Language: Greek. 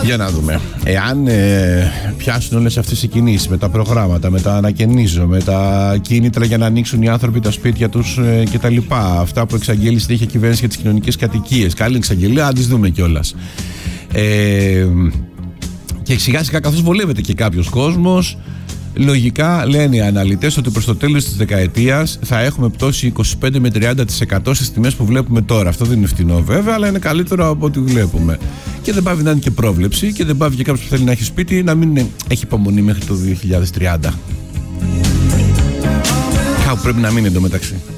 Για να δούμε. Εάν πιάσουν όλες αυτές οι κινήσεις με τα προγράμματα, με τα ανακαινίζω, με τα κίνητρα για να ανοίξουν οι άνθρωποι τα σπίτια τους κτλ. Αυτά που εξαγγέλει συνέχεια η κυβέρνηση για τις κοινωνικές κατοικίες. Καλή εξαγγελία, να τις δούμε κιόλας. Και σιγά σιγά, καθώς βολεύεται και κάποιος κόσμος, λογικά λένε οι αναλυτές ότι προς το τέλος της δεκαετίας θα έχουμε πτώση 25 με 30% στις τιμές που βλέπουμε τώρα. Αυτό δεν είναι φτηνό βέβαια, αλλά είναι καλύτερο από ό,τι βλέπουμε. Και δεν πάβει να είναι και πρόβλεψη, και δεν πάβει και κάποιος που θέλει να έχει σπίτι να μην έχει υπομονή μέχρι το 2030. Κάπου πρέπει να μείνει εντωμεταξύ.